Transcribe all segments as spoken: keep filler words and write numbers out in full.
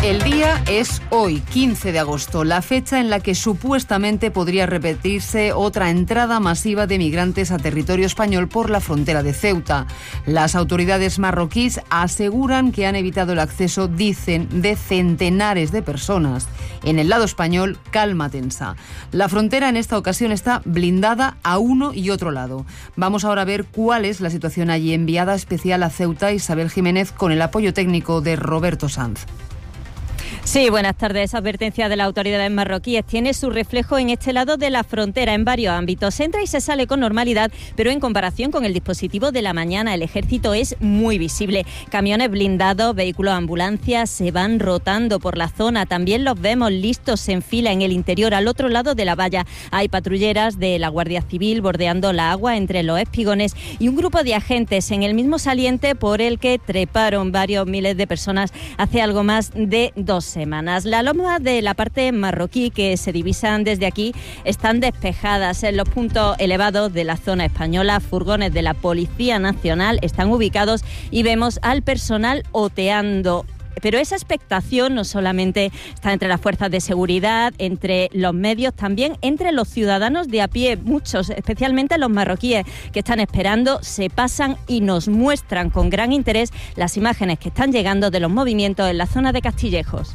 El día es hoy, quince de agosto, la fecha en la que supuestamente podría repetirse otra entrada masiva de migrantes a territorio español por la frontera de Ceuta. Las autoridades marroquíes aseguran que han evitado el acceso, dicen, de centenares de personas. En el lado español, calma tensa. La frontera en esta ocasión está blindada a uno y otro lado. Vamos ahora a ver cuál es la situación allí. Enviada especial a Ceuta, Isabel Jiménez, con el apoyo técnico de Roberto Sanz. Sí, buenas tardes. Esa advertencia de las autoridades marroquíes tiene su reflejo en este lado de la frontera en varios ámbitos. Se entra y se sale con normalidad, pero en comparación con el dispositivo de la mañana, el ejército es muy visible. Camiones blindados, vehículos, ambulancias se van rotando por la zona. También los vemos listos en fila en el interior, al otro lado de la valla. Hay patrulleras de la Guardia Civil bordeando la agua entre los espigones y un grupo de agentes en el mismo saliente por el que treparon varios miles de personas hace algo más de dos semanas. Las lomas de la parte marroquí que se divisan desde aquí están despejadas. En los puntos elevados de la zona española, furgones de la Policía Nacional están ubicados y vemos al personal oteando. Pero esa expectación no solamente está entre las fuerzas de seguridad, entre los medios, también entre los ciudadanos de a pie. Muchos, especialmente los marroquíes, que están esperando, se pasan y nos muestran con gran interés las imágenes que están llegando de los movimientos en la zona de Castillejos.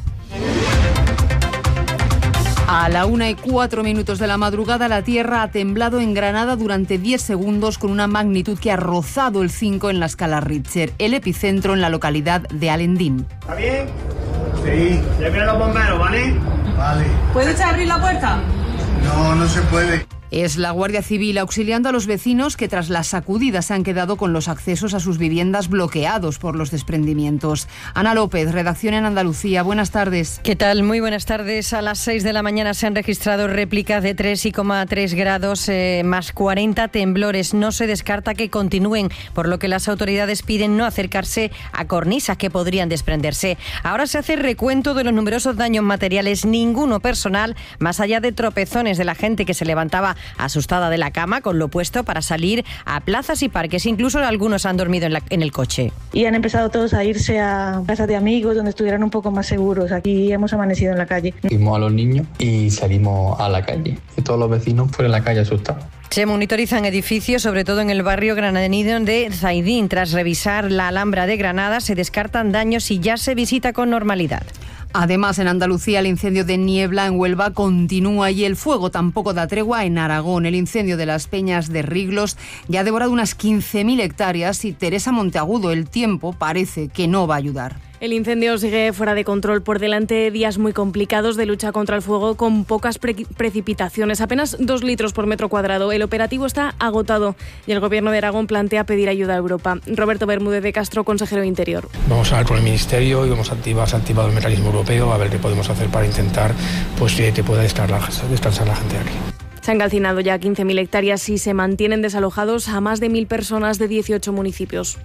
A la una y cuatro minutos de la madrugada, la tierra ha temblado en Granada durante diez segundos con una magnitud que ha rozado el cinco en la escala Richter. El epicentro en la localidad de Alendín. ¿Está bien? Sí. Ya vienen los bomberos, ¿vale? Vale. ¿Puede usted abrir la puerta? No, no se puede. Es la Guardia Civil auxiliando a los vecinos que tras las sacudidas se han quedado con los accesos a sus viviendas bloqueados por los desprendimientos. Ana López, redacción en Andalucía. Buenas tardes. ¿Qué tal? Muy buenas tardes. A las seis de la mañana se han registrado réplicas de tres coma tres grados eh, más cuarenta temblores. No se descarta que continúen, por lo que las autoridades piden no acercarse a cornisas que podrían desprenderse. Ahora se hace recuento de los numerosos daños materiales, ninguno personal, más allá de tropezones de la gente que se levantaba asustada de la cama con lo puesto para salir a plazas y parques. Incluso algunos han dormido en, la, en el coche. Y han empezado todos a irse a casas de amigos donde estuvieran un poco más seguros. Aquí hemos amanecido en la calle. Fuimos a los niños y salimos a la calle. Y todos los vecinos fueron a la calle asustados. Se monitorizan edificios, sobre todo en el barrio granadino de Zaidín. Tras revisar la Alhambra de Granada, se descartan daños y ya se visita con normalidad. Además, en Andalucía, el incendio de Niebla en Huelva continúa y el fuego tampoco da tregua en Aragón. El incendio de las Peñas de Riglos ya ha devorado unas quince mil hectáreas y Teresa Monteagudo, el tiempo parece que no va a ayudar. El incendio sigue fuera de control. Por delante días muy complicados de lucha contra el fuego con pocas pre- precipitaciones, apenas dos litros por metro cuadrado. El operativo está agotado y el Gobierno de Aragón plantea pedir ayuda a Europa. Roberto Bermúdez de Castro, consejero de Interior. Vamos a ver por el Ministerio y vamos a activar, se ha activado el mecanismo europeo, a ver qué podemos hacer para intentar pues, que pueda descansar la gente de aquí. Se han calcinado ya quince mil hectáreas y se mantienen desalojados a más de mil personas de dieciocho municipios.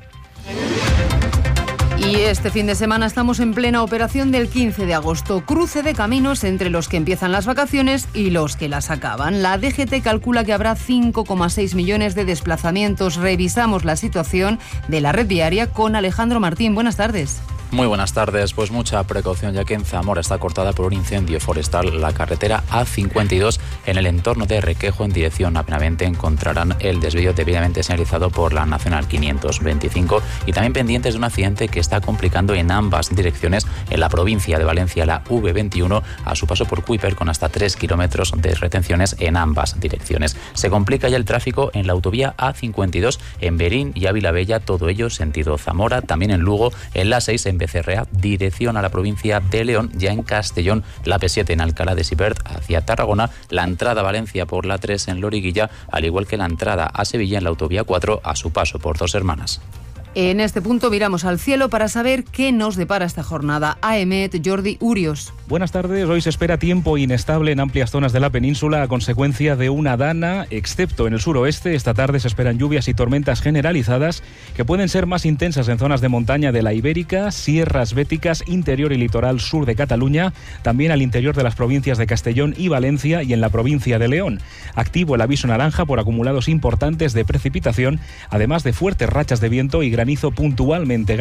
Y este fin de semana estamos en plena operación del quince de agosto, cruce de caminos entre los que empiezan las vacaciones y los que las acaban. La D G T calcula que habrá cinco coma seis millones de desplazamientos. Revisamos la situación de la red viaria con Alejandro Martín. Buenas tardes. Muy buenas tardes. Pues mucha precaución, ya que en Zamora está cortada por un incendio forestal la carretera A cincuenta y dos en el entorno de Requejo en dirección a Benavente. Encontrarán el desvío debidamente señalizado por la Nacional quinientos veinticinco y también pendientes de un accidente que está complicando en ambas direcciones en la provincia de Valencia, la V veintiuno, a su paso por Kuiper, con hasta tres kilómetros de retenciones en ambas direcciones. Se complica ya el tráfico en la autovía A cincuenta y dos en Berín y Ávila Bella, todo ello sentido Zamora, también en Lugo, en la seis en Becerrea, dirección a la provincia de León, ya en Castellón, la P siete en Alcalá de Sibert hacia Tarragona, la entrada a Valencia por la tres en Loriguilla, al igual que la entrada a Sevilla en la autovía cuatro a su paso por Dos Hermanas. En este punto miramos al cielo para saber qué nos depara esta jornada. A E M E T, Jordi Urios. Buenas tardes. Hoy se espera tiempo inestable en amplias zonas de la península a consecuencia de una dana, excepto en el suroeste. Esta tarde se esperan lluvias y tormentas generalizadas que pueden ser más intensas en zonas de montaña de la Ibérica, sierras béticas, interior y litoral sur de Cataluña, también al interior de las provincias de Castellón y Valencia y en la provincia de León. Activo el aviso naranja por acumulados importantes de precipitación, además de fuertes rachas de viento y granizo puntualmente